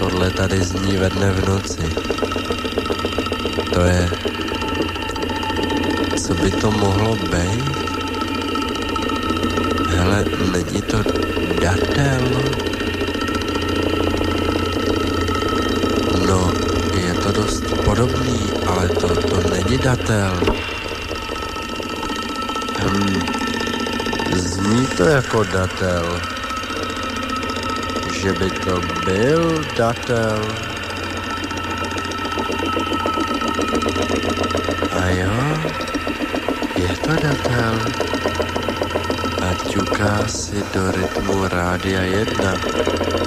tohle tady zní ve dne v noci. To je... Co by to mohlo být? Hele, není to datel? No, je to dost podobný, ale to není datel. Zní to jako datel. Že by to byl datel. A jo, je to datel. A ťuká si do rytmu Rádia 1.